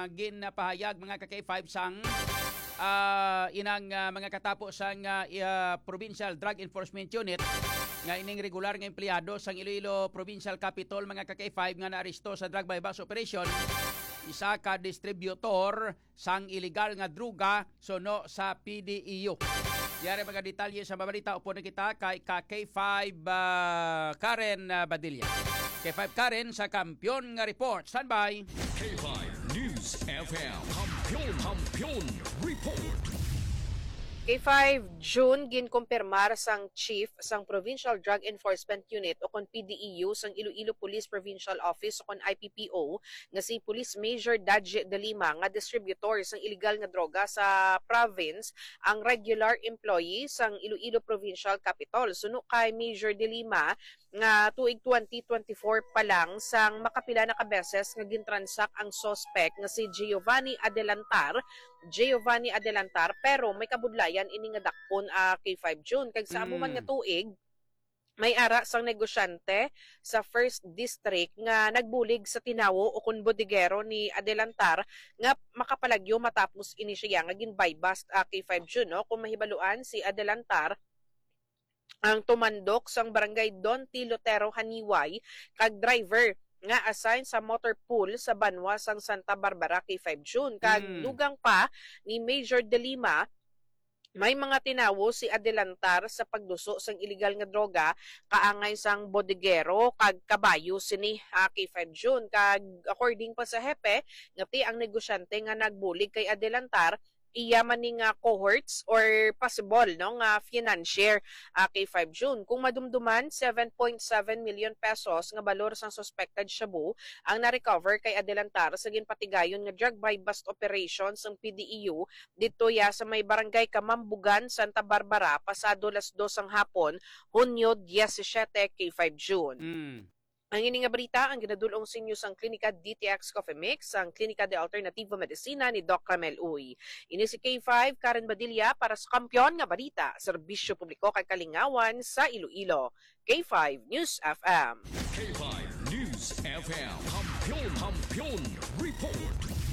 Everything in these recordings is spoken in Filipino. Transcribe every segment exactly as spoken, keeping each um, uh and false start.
ginpahayag mga ka-K five sang uh, inang uh, mga katapos sang uh, uh, Provincial Drug Enforcement Unit nga ining regular nga empleyado sang Iloilo Provincial Capitol mga ka-K five nga naaresto sa drug bypass operation. Isa ka distributor sang illegal nga druga suno sa P D E U. Yari mga detalye sa babalita upo na kita kay K five uh, Karen uh, Badilla. K five Karen sa Kampiyon nga report. Standby. K five News F M. Kampiyon, Kampiyon Report. K five June ginkumpirmar sang chief sang Provincial Drug Enforcement Unit o kon P D E U sang Iloilo Police Provincial Office o kon I P P O nga si Police Major Dadje de Lima nga distributor sang illegal nga droga sa province ang regular employee sang Iloilo Provincial Capitol. Suno kay Major de Lima nga tuig twenty twenty-four pa lang sang makapila na ka beses nga gintransak ang suspect nga si Giovanni Adelantar Giovanni Adelantar pero may kabudlayan ini nga dakpon a uh, K five June kag sa amuman nga tuig may ara sang negosyante sa First District nga nagbulig sa tinawo o kun bodigero ni Adelantar nga makapalagyo matapos ini siya nga ginbypass a uh, K five June no kung mahibaluan si Adelantar ang tumandok sang barangay Don T. Lotero Haniway kag driver nga assign sa motor pool sa Banwa sang Santa Barbara K five June kag mm. dugang pa ni Major de Lima may mga tinawo si Adelantar sa pagduso sang illegal nga droga kaangay sang bodigero kag kabayo sini uh, K five June kag according pa sa hepe ngati ang negosyante nga nagbulig kay Adelantar iya maning uh, cohorts or possible no nga financier uh, K five June kung madumduman seven point seven million pesos nga balor sang suspected shabu ang na-recover kay Adelantar sa ginpatigayon nga drug buy-bust operations ng P D E U dito ya sa may barangay Kamambugan, Santa Barbara pasado las dos ang hapon Hunyo seventeen K five June. Mm. Ang ini nga balita ang ginadulong sa inyo sang Klinika D T X Coffee Mix, ang Klinika de Alternativo Medicina ni Doc Ramel Uy. Ini si K five Karen Badilla para sa Kampiyon nga balita, serbisyo publiko kay Kalingawan sa Iloilo. K five News F M. K five News F M. Kampiyon, Kampiyon Report.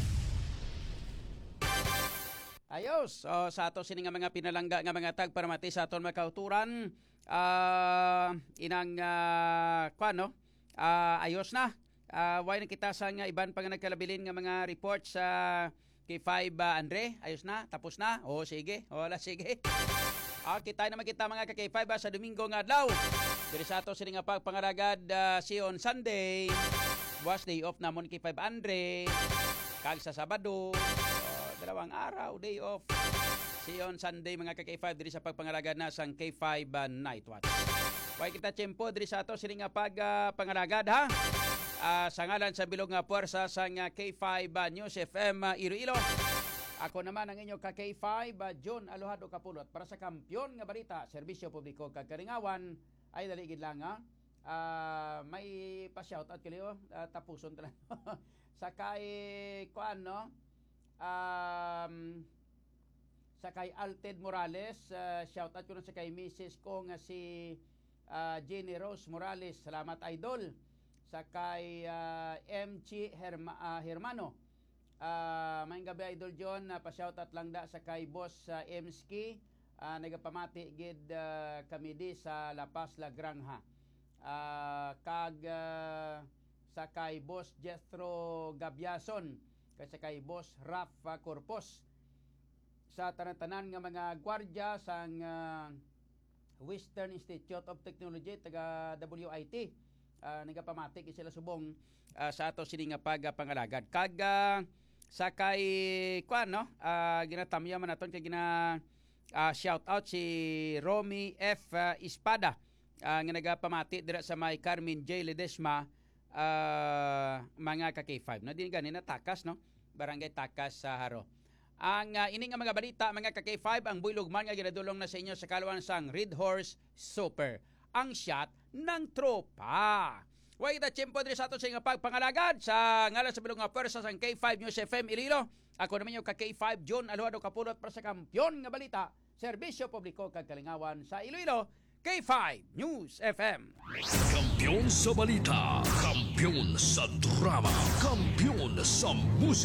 Ayos, so, sa ato sini nga mga pinalangga nga mga tag para mati sa aton mga kauturan uh, inang uh, kwano Uh, ayos na. Uh, why na kita sa nga iban pang nagkalabilin nga mga reports sa uh, K five uh, Andre. Ayos na. Tapos na. O sige. Wala sige. Uh, kita naman kita mga ka-K five uh, sa Domingo nga adlaw. Diri sa ato sini nga pagpangaragad uh, si on Sunday. Was day off namon K five Andre. Kag sa Sabado. Uh, dalawang araw day off. Si on Sunday mga ka-K five diri sa pagpangaragad na sang K five uh, Night Watch. Why kita tiyempo diri sa ato sini nga pag uh, pangaragad ha. Uh, sa ngalan sa bilog nga puwersa sang uh, K five uh, News F M uh, Iloilo. Ako naman ang inyo ka K five uh, John Alohado Kapulot para sa Kampiyon nga balita, serbisyo publiko kag Kalingawan ay daligid lang ha. Uh, may pa-shout out kaliyo uh, tapuson talaga. sa kay kuan no. Um, sa kay Alted Morales, uh, shout out ko na sa kay Missus ko nga si Uh, Jenny Rose Morales, salamat idol. Sa kay uh, M G Herma, uh, Hermano, uh, may gabi idol John, uh, pa-shoutout lang da sa kay boss uh, Emski, uh, nagapamati gid uh, kami di sa La Paz La Granja. Uh, kag uh, sa kay boss Jethro Gabiason, kag sa kay boss Raf uh, Corpos, sa tanan-tanan nga mga gwardiya sang uh, Western Institute of Technology taga W I T uh, nagapamatik sila subong uh, sa ato sini nga pagpangalagad kag uh, sa kay kuan no uh, ginatamya man naton kay gina uh, shout out si Romy F uh, Espada uh, nga nagapamati dira sa may Carmen J Ledesma uh, mga ka K five no din gani na takas no barangay Takas sa uh, Haro. Ang uh, ining nga mga balita mga ka K five ang buylugman nga ginadulong na sa inyo sa kalawan sang Red Horse Super, ang shot ng tropa. Way ta tiyempo diri sa ato sa nga pagpangalagad sa ngalan sa bilog nga pwersa sang K five News F M Iloilo. Ako naman yung ka K five John Alohado Kapulot para sa Kampiyon nga balita, serbisyo publiko kag Kalingawan sa Iloilo. K five News F M. Kampiyon sa balita, kampiyon sa drama, kampiyon sa musika.